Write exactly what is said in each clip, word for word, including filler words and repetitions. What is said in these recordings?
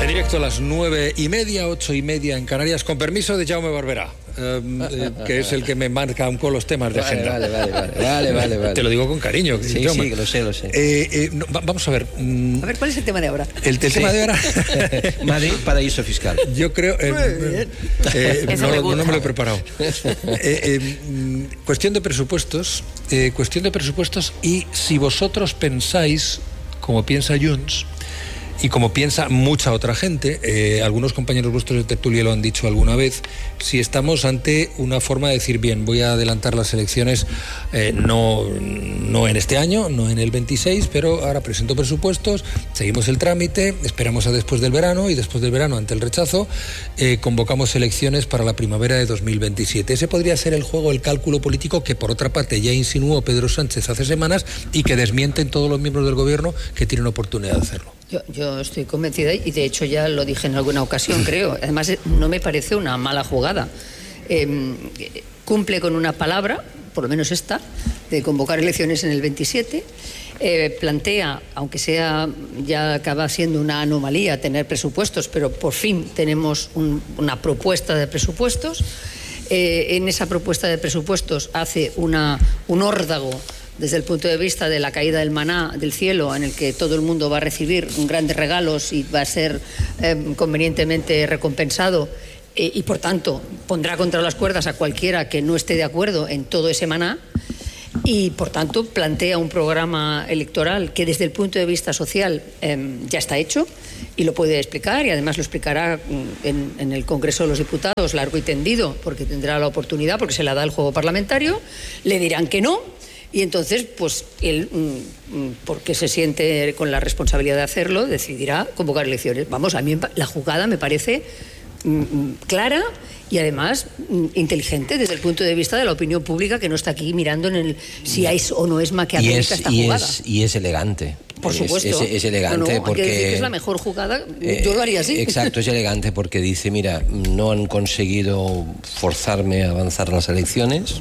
directo a las nueve y media, ocho y media en Canarias, con permiso de Jaume Barberá, eh, eh, que es el que me marca un poco los temas de vale, agenda. Vale, vale, vale, vale, vale, vale. Te lo digo con cariño. Sí, Jaume. sí, lo sé, lo sé. Eh, eh, no, va, vamos a ver. Mm, a ver, ¿cuál es el tema de ahora? El, el sí. tema de ahora. Madrid, paraíso fiscal. Yo creo. Eh, eh, no, no me lo he preparado. eh, eh, cuestión de presupuestos, eh, cuestión de presupuestos y si vosotros pensáis, como piensa Junts, y como piensa mucha otra gente, eh, algunos compañeros vuestros de tertulia lo han dicho alguna vez, si estamos ante una forma de decir, bien, voy a adelantar las elecciones, eh, no, no en este año, no en el veintiséis, pero ahora presento presupuestos, seguimos el trámite, esperamos a después del verano y después del verano, ante el rechazo, eh, convocamos elecciones para la primavera de dos mil veintisiete. Ese podría ser el juego, el cálculo político que por otra parte ya insinuó Pedro Sánchez hace semanas y que desmienten todos los miembros del gobierno que tienen oportunidad de hacerlo. Yo, yo estoy convencida y de hecho ya lo dije en alguna ocasión, creo. Además, no me parece una mala jugada. Eh, cumple con una palabra, por lo menos esta, de convocar elecciones en el veintisiete. Eh, plantea, aunque sea ya acaba siendo una anomalía tener presupuestos, pero por fin tenemos un, una propuesta de presupuestos. Eh, en esa propuesta de presupuestos hace una, un órdago desde el punto de vista de la caída del maná del cielo, en el que todo el mundo va a recibir grandes regalos y va a ser eh, convenientemente recompensado eh, y por tanto pondrá contra las cuerdas a cualquiera que no esté de acuerdo en todo ese maná y por tanto plantea un programa electoral que desde el punto de vista social eh, ya está hecho y lo puede explicar y además lo explicará en, en el Congreso de los Diputados largo y tendido porque tendrá la oportunidad, porque se la da el juego parlamentario, le dirán que no. Y entonces, pues él, porque se siente con la responsabilidad de hacerlo, decidirá convocar elecciones. Vamos, a mí la jugada me parece clara y además inteligente desde el punto de vista de la opinión pública que no está aquí mirando en el si es o no es maquiavélica esta y jugada. Es, y es elegante. Por supuesto. Es, es, es elegante no, no, porque... Hay que decir que es la mejor jugada, eh, yo lo haría así. Exacto, es elegante porque dice, mira, no han conseguido forzarme a avanzar las elecciones,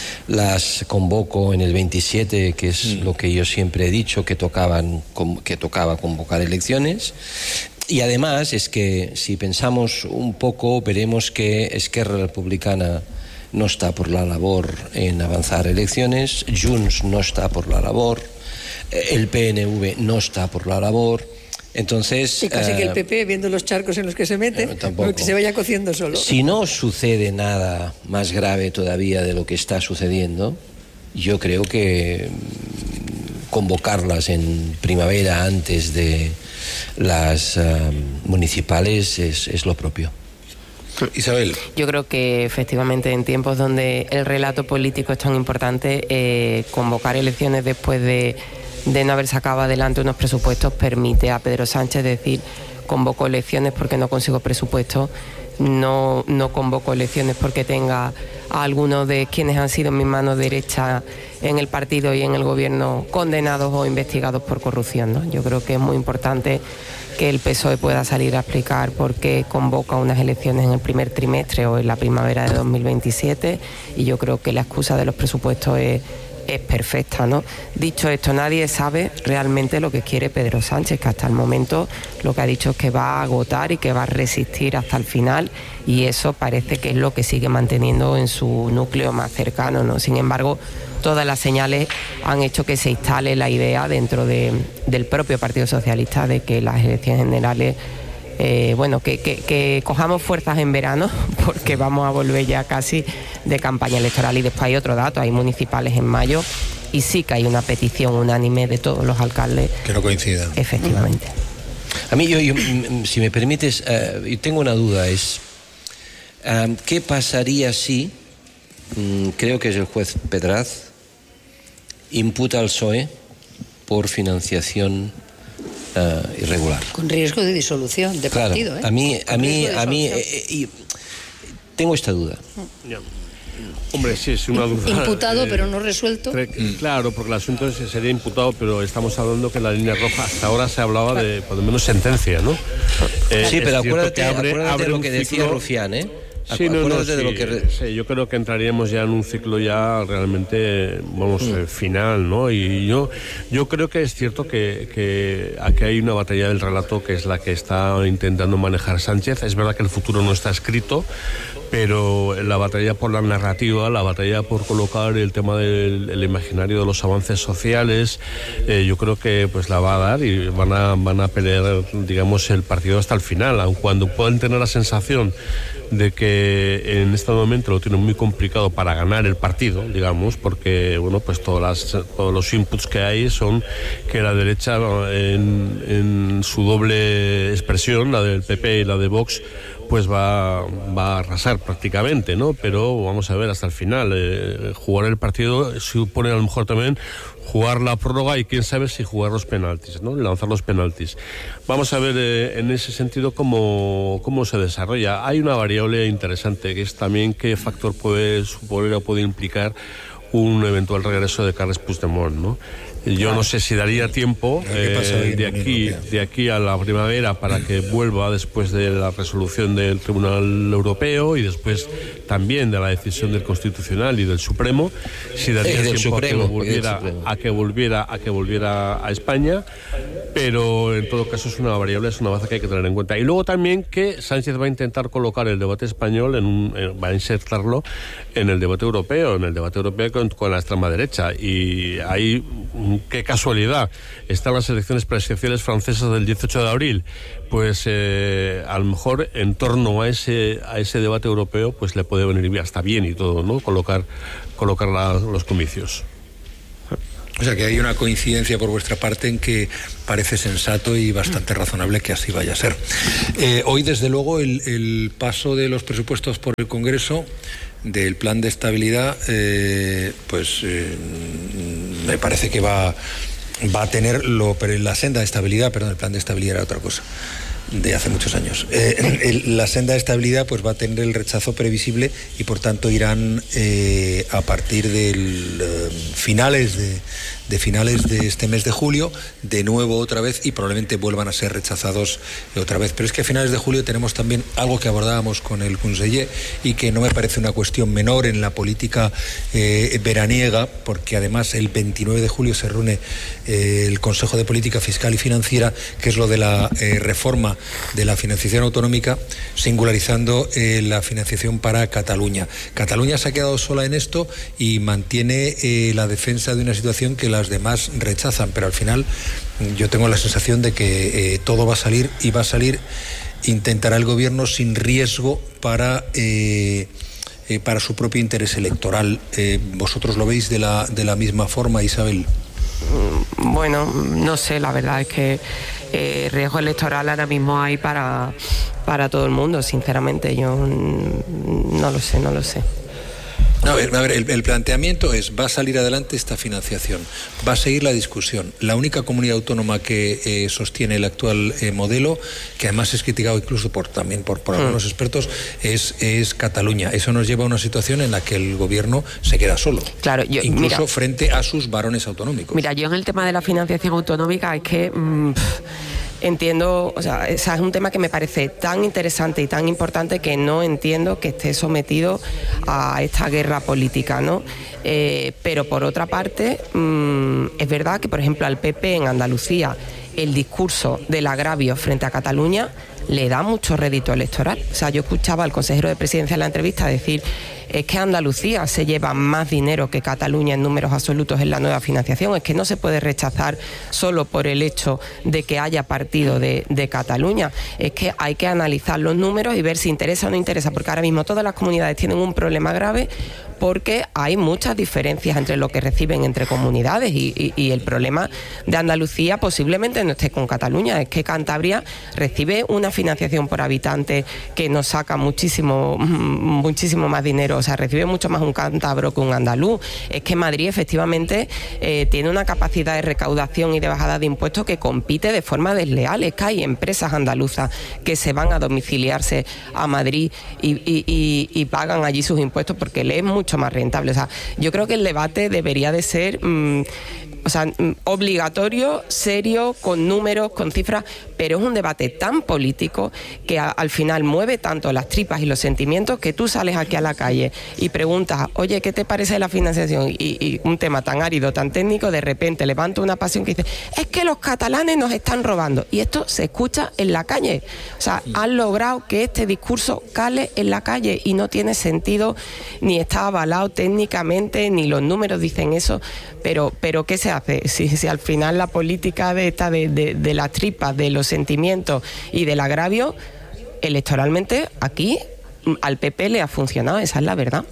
las convoco en el veintisiete, que es mm. lo que yo siempre he dicho, que, tocaban, que tocaba convocar elecciones. Y además es que si pensamos un poco, veremos que Esquerra Republicana no está por la labor en avanzar elecciones, Junts no está por la labor, el P N V no está por la labor. Entonces, y casi eh, que el P P, viendo los charcos en los que se mete, eh, que se vaya cociendo solo. Si no sucede nada más grave todavía de lo que está sucediendo, yo creo que convocarlas en primavera antes de las uh, municipales es, es lo propio. Isabel. Yo creo que efectivamente en tiempos donde el relato político es tan importante, eh, convocar elecciones después de, de no haber sacado adelante unos presupuestos permite a Pedro Sánchez decir convoco elecciones porque no consigo presupuestos, no, no convoco elecciones porque tenga a algunos de quienes han sido mis manos derechas en el partido y en el gobierno condenados o investigados por corrupción, ¿no? Yo creo que es muy importante que el P S O E pueda salir a explicar por qué convoca unas elecciones en el primer trimestre o en la primavera de dos mil veintisiete y yo creo que la excusa de los presupuestos es, es perfecta, ¿no? Dicho esto, nadie sabe realmente lo que quiere Pedro Sánchez, que hasta el momento lo que ha dicho es que va a agotar y que va a resistir hasta el final y eso parece que es lo que sigue manteniendo en su núcleo más cercano, ¿no? Sin embargo, todas las señales han hecho que se instale la idea dentro de, del propio Partido Socialista de que las elecciones generales, eh, bueno, que, que, que cojamos fuerzas en verano porque vamos a volver ya casi de campaña electoral. Y después hay otro dato, hay municipales en mayo y sí que hay una petición unánime de todos los alcaldes. Que no coincidan. Efectivamente. A mí, yo, yo si me permites, uh, yo tengo una duda, es um, ¿qué pasaría si, um, creo que es el juez Pedraz, imputa al P S O E por financiación uh, irregular? Con riesgo de disolución de claro, partido, ¿eh? A mí, a mí, a mí eh, eh, tengo esta duda. Ya. Hombre, sí, es una duda. Imputado, eh, pero no resuelto. Tre- claro, porque el asunto es, sería imputado, pero estamos hablando que la línea roja, hasta ahora se hablaba de, por lo menos, sentencia, ¿no? Eh, sí, pero acuérdate, abre, acuérdate abre lo que decía ciclo, Rufián, ¿eh? Sí, no, no, sí, de lo que... sí, yo creo que entraríamos ya en un ciclo ya realmente, vamos, mm. eh, final, ¿no? Y yo, yo creo que es cierto que, que aquí hay una batalla del relato que es la que está intentando manejar Sánchez. Es verdad que el futuro no está escrito, pero la batalla por la narrativa, la batalla por colocar el tema del el imaginario de los avances sociales, eh, yo creo que pues la va a dar y van a, van a pelear, digamos, el partido hasta el final, aun cuando puedan tener la sensación de que en este momento lo tienen muy complicado para ganar el partido, digamos, porque bueno, pues todas las, todos los inputs que hay son que la derecha en, en su doble expresión, la del P P y la de Vox, pues va, va a arrasar prácticamente, ¿no? Pero vamos a ver hasta el final. Eh, jugar el partido supone a lo mejor también jugar la prórroga y quién sabe si jugar los penaltis, ¿no? Lanzar los penaltis. Vamos a ver eh, en ese sentido cómo, cómo se desarrolla. Hay una variable interesante que es también qué factor puede suponer o puede implicar un eventual regreso de Carles Puigdemont, ¿no? Yo no sé si daría tiempo eh, de aquí de aquí a la primavera para que vuelva después de la resolución del Tribunal Europeo y después también de la decisión del Constitucional y del Supremo, si daría tiempo Supremo, a, que volviera, a que volviera a que volviera a España, pero en todo caso es una variable, es una baza que hay que tener en cuenta. Y luego también que Sánchez va a intentar colocar el debate español, en un, en, va a insertarlo en el debate europeo, en el debate europeo con, con la extrema derecha, y ahí qué casualidad, están las elecciones presidenciales francesas del dieciocho de abril, pues eh, a lo mejor en torno a ese a ese debate europeo pues le puede venir hasta bien y todo, ¿no? Colocar, colocar la, los comicios. O sea que hay una coincidencia por vuestra parte en que parece sensato y bastante razonable que así vaya a ser. Eh, hoy, desde luego, el, el paso de los presupuestos por el Congreso, del plan de estabilidad, eh, pues eh, me parece que va, va a tener lo, pero la senda de estabilidad, perdón, el plan de estabilidad era otra cosa, de hace muchos años. Eh, el, la senda de estabilidad pues va a tener el rechazo previsible y por tanto irán eh, a partir de eh, finales de, de finales de este mes de julio, de nuevo otra vez, y probablemente vuelvan a ser rechazados otra vez. Pero es que a finales de julio tenemos también algo que abordábamos con el conseller y que no me parece una cuestión menor en la política eh, veraniega, porque además el veintinueve de julio se reúne eh, el Consejo de Política Fiscal y Financiera, que es lo de la eh, reforma de la financiación autonómica, singularizando eh, la financiación para Cataluña. Cataluña se ha quedado sola en esto y mantiene eh, la defensa de una situación que las demás rechazan, pero al final yo tengo la sensación de que eh, todo va a salir y va a salir, intentará el gobierno sin riesgo para eh, eh, para su propio interés electoral. Eh, ¿Vosotros lo veis de la, de la misma forma, Isabel? Bueno, no sé, la verdad es que eh, riesgo electoral ahora mismo hay para, para todo el mundo, sinceramente. Yo no lo sé, no lo sé. A ver, a ver el, el planteamiento es: va a salir adelante esta financiación, va a seguir la discusión. La única comunidad autónoma que eh, sostiene el actual eh, modelo, que además es criticado incluso por también por, por algunos expertos, es, es Cataluña. Eso nos lleva a una situación en la que el gobierno se queda solo, claro, yo, incluso mira, frente a sus varones autonómicos. Mira, yo en el tema de la financiación autonómica es que mmm, entiendo, o sea, es un tema que me parece tan interesante y tan importante que no entiendo que esté sometido a esta guerra política, ¿no? Eh, pero por otra parte, mmm, es verdad que, por ejemplo, al P P en Andalucía el discurso del agravio frente a Cataluña le da mucho rédito electoral. O sea, yo escuchaba al consejero de Presidencia en la entrevista decir: es que Andalucía se lleva más dinero que Cataluña en números absolutos en la nueva financiación, es que no se puede rechazar solo por el hecho de que haya partido de, de Cataluña, es que hay que analizar los números y ver si interesa o no interesa, porque ahora mismo todas las comunidades tienen un problema grave porque hay muchas diferencias entre lo que reciben entre comunidades y, y, y el problema de Andalucía posiblemente no esté con Cataluña, es que Cantabria recibe una financiación por habitante que nos saca muchísimo, muchísimo más dinero, o sea, recibe mucho más un cántabro que un andaluz. Es que Madrid efectivamente eh, tiene una capacidad de recaudación y de bajada de impuestos que compite de forma desleal. Es que hay empresas andaluzas que se van a domiciliarse a Madrid y, y, y, y pagan allí sus impuestos porque les es mucho más rentable. O sea, yo creo que el debate debería de ser mmm, O sea, obligatorio, serio, con números, con cifras, pero es un debate tan político que a, al final mueve tanto las tripas y los sentimientos que tú sales aquí a la calle y preguntas, oye, ¿qué te parece la financiación? Y, y un tema tan árido, tan técnico, de repente levanta una pasión que dice, es que los catalanes nos están robando. Y esto se escucha en la calle. O sea, han logrado que este discurso cale en la calle y no tiene sentido, ni está avalado técnicamente, ni los números dicen eso, pero, pero ¿qué se hace? Si, si al final la política de esta de, de, de las tripas, de los sentimientos y del agravio, electoralmente aquí al P P le ha funcionado, esa es la verdad.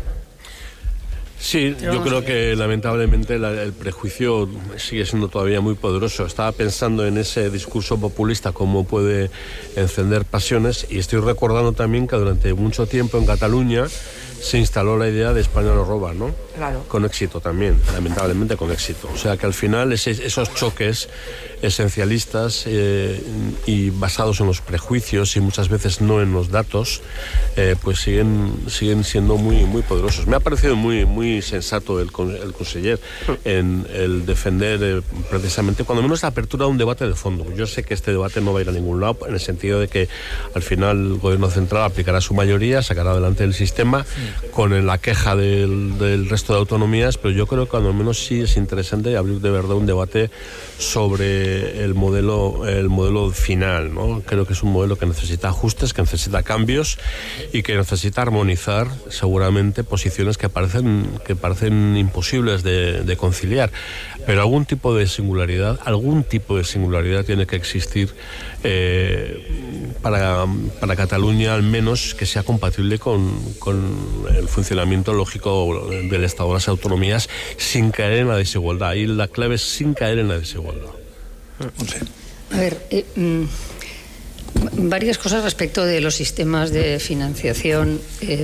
Sí, yo creo que lamentablemente la, el prejuicio sigue siendo todavía muy poderoso. Estaba pensando en ese discurso populista, cómo puede encender pasiones, y estoy recordando también que durante mucho tiempo en Cataluña se instaló la idea de España nos roba, ¿no? Claro. Con éxito también, lamentablemente con éxito. O sea que al final ese, esos choques esencialistas eh, y basados en los prejuicios y muchas veces no en los datos, eh, pues siguen siguen siendo muy muy poderosos. Me ha parecido muy muy sensato el, el conseller en el defender eh, precisamente, cuando menos, la apertura de un debate de fondo. Yo sé que este debate no va a ir a ningún lado, en el sentido de que al final el gobierno central aplicará su mayoría, sacará adelante el sistema con la queja del, del resto de autonomías, pero yo creo que cuando menos sí es interesante abrir de verdad un debate sobre el modelo el modelo final, ¿no? Creo que es un modelo que necesita ajustes, que necesita cambios y que necesita armonizar seguramente posiciones que parecen que parecen imposibles de, de conciliar, pero algún tipo de singularidad algún tipo de singularidad tiene que existir eh, para, para Cataluña, al menos que sea compatible con, con el funcionamiento lógico del Estado de las autonomías, sin caer en la desigualdad. Y la clave es sin caer en la desigualdad. A ver, eh, mmm, varias cosas respecto de los sistemas de financiación. Eh,